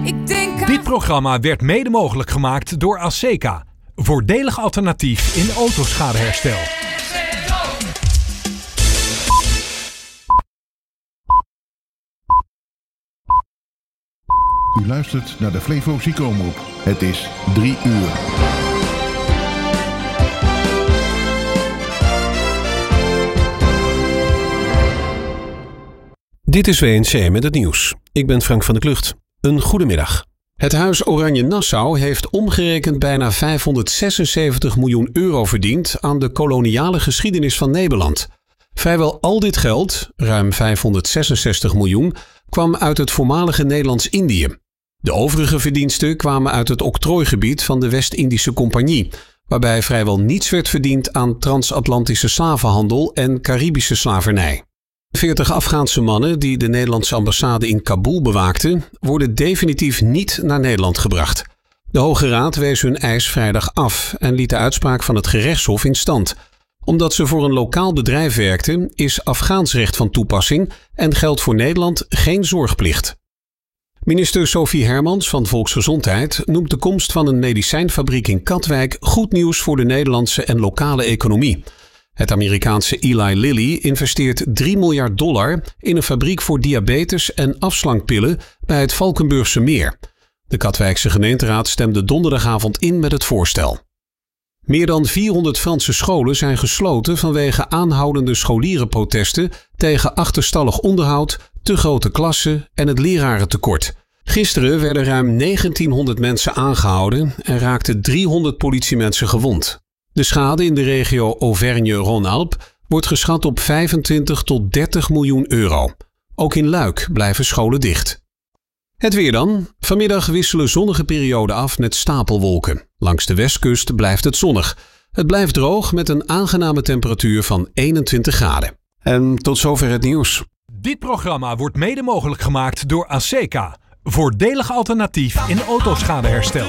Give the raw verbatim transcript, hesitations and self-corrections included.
Ik denk aan... Dit programma werd mede mogelijk gemaakt door Aseca. Voordelig alternatief in autoschadeherstel. U luistert naar de Flevo Ziekenomroep. Het is drie uur. Dit is W N C met het nieuws. Ik ben Frank van der Klucht. Een goedemiddag. Het Huis Oranje Nassau heeft omgerekend bijna vijfhonderdzesenzeventig miljoen euro verdiend aan de koloniale geschiedenis van Nederland. Vrijwel al dit geld, ruim vijfhonderdzesenzestig miljoen, kwam uit het voormalige Nederlands-Indië. De overige verdiensten kwamen uit het octrooigebied van de West-Indische Compagnie, waarbij vrijwel niets werd verdiend aan transatlantische slavenhandel en Caribische slavernij. veertig Afghaanse mannen die de Nederlandse ambassade in Kabul bewaakten, worden definitief niet naar Nederland gebracht. De Hoge Raad wees hun eis vrijdag af en liet de uitspraak van het gerechtshof in stand. Omdat ze voor een lokaal bedrijf werkten, is Afghaans recht van toepassing en geldt voor Nederland geen zorgplicht. Minister Sophie Hermans van Volksgezondheid noemt de komst van een medicijnfabriek in Katwijk goed nieuws voor de Nederlandse en lokale economie. Het Amerikaanse Eli Lilly investeert drie miljard dollar in een fabriek voor diabetes en afslankpillen bij het Valkenburgse meer. De Katwijkse gemeenteraad stemde donderdagavond in met het voorstel. Meer dan vierhonderd Franse scholen zijn gesloten vanwege aanhoudende scholierenprotesten tegen achterstallig onderhoud, te grote klassen en het lerarentekort. Gisteren werden ruim negentienhonderd mensen aangehouden en raakten driehonderd politiemensen gewond. De schade in de regio Auvergne-Rhône-Alpes wordt geschat op vijfentwintig tot dertig miljoen euro. Ook in Luik blijven scholen dicht. Het weer dan. Vanmiddag wisselen zonnige perioden af met stapelwolken. Langs de westkust blijft het zonnig. Het blijft droog met een aangename temperatuur van eenentwintig graden. En tot zover het nieuws. Dit programma wordt mede mogelijk gemaakt door Aseca. Voordelig alternatief in autoschadeherstel.